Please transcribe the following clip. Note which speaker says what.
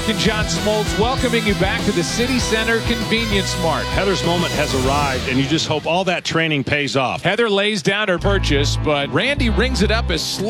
Speaker 1: And John Smoltz welcoming you back to the City Center Convenience Mart.
Speaker 2: Heather's moment has arrived, and you just hope all that training pays off.
Speaker 1: Heather lays down her purchase, but Randy rings it up as slow.